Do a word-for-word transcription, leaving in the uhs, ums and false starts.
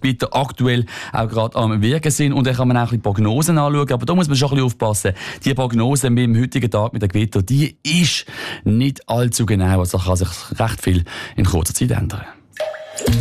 Gewitter aktuell auch gerade am Wirken sind. Und dann kann man auch ein bisschen Prognosen anschauen. Aber da muss man schon ein bisschen aufpassen. Die Prognose mit dem heutigen Tag mit der Gewitter, die ist nicht allzu genau. Also kann sich recht viel in kurzer Zeit ändern.